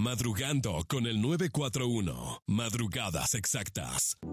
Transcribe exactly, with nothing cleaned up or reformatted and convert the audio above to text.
Madrugando con el nueve cuatro uno. Madrugadas exactas.